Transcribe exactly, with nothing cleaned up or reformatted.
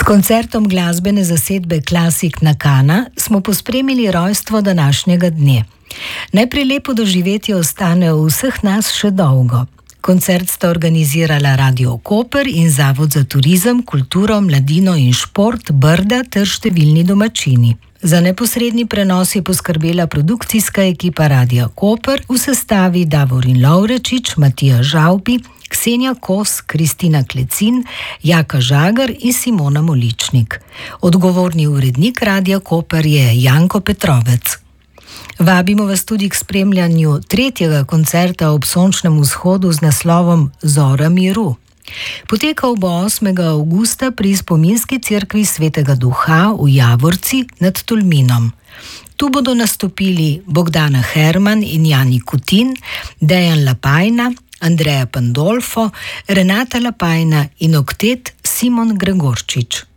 koncertom glasbene zasedbe Klasik Nakana smo pospremili rojstvo današnjega dne. Najprej lepo doživetje ostane v vseh nas še dolgo. Koncert sta organizirala Radio Koper in Zavod za turizem, kulturo, mladino in šport Brda ter številni domačini. Za neposredni prenos je poskrbela produkcijska ekipa Radia Koper v sestavi Davorin Lovrečič, Matija Žavbi, Ksenija Kos, Kristina Klecin, Jaka Žagar in Simona Moličnik. Odgovorni urednik Radia Koper je Janko Petrovec. Vabimo vas tudi k spremljanju tretjega koncerta ob sončnem vzhodu z naslovom Zora miru. Potekal bo osmega avgusta pri spominski cerkvi Svetega Duha v Javorci nad Tolminom. Tu bodo nastopili Bogdana Herman in Jani Kutin, Dejan Lapajna, Andreja Pandolfo, Renata Lapajna in oktet Simon Gregorčič.